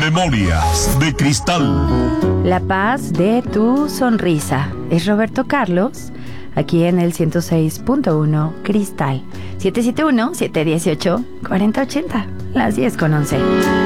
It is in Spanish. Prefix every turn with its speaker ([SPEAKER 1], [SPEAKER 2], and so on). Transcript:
[SPEAKER 1] Memorias de Cristal.
[SPEAKER 2] La paz de tu sonrisa. Es Roberto Carlos, aquí en el 106.1 Cristal. 771-718-4080. Las 10:11.